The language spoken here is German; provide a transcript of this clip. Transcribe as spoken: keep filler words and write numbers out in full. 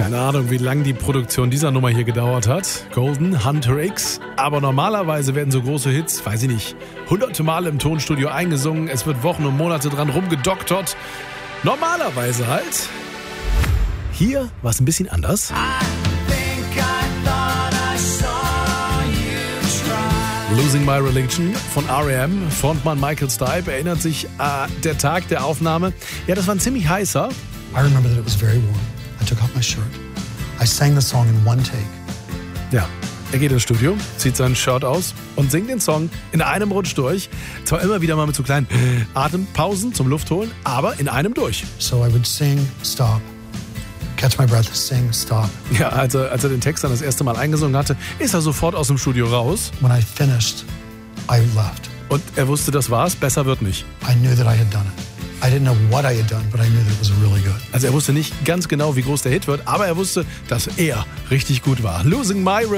Keine Ahnung, wie lange die Produktion dieser Nummer hier gedauert hat. Golden, Hunter X. Aber normalerweise werden so große Hits, weiß ich nicht, hunderte Male im Tonstudio eingesungen. Es wird Wochen und Monate dran rumgedoktert. Normalerweise halt. Hier war es ein bisschen anders. Losing My Religion von R E M. Frontmann Michael Stipe erinnert sich, äh, der Tag der Aufnahme. Ja, das war ein ziemlich heißer. I remember that it was very warm. I took off my shirt. I sang the song in one take. Ja, er geht ins Studio, zieht sein Shirt aus und singt den Song in einem Rutsch durch. Zwar immer wieder mal mit so kleinen Atempausen zum Luftholen, aber in einem durch. So I would sing, stop, catch my breath, sing, stop. Ja, als er, als er den Text dann das erste Mal eingesungen hatte, ist er sofort aus dem Studio raus. When I finished, I left. Und er wusste, das war's, besser wird nicht. I knew that I had done it. I didn't know what I had done, but I knew that it was really good. Also er wusste nicht ganz genau, wie groß der Hit wird, aber er wusste, dass er richtig gut war. Losing My